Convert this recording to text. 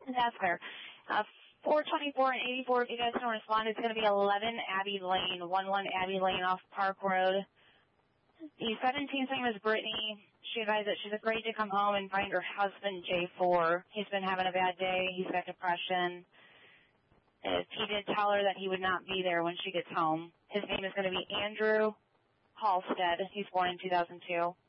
That's fair. 424 and 84, if you guys don't respond, it's going to be 11 Abbey Lane, 11 Abbey Lane off Park Road. The 17th name is Brittany. She advised that she's afraid to come home and find her husband, J4. He's been having a bad day. He's got depression. He did tell her that he would not be there when she gets home. His name is going to be Andrew Halstead. He's born in 2002.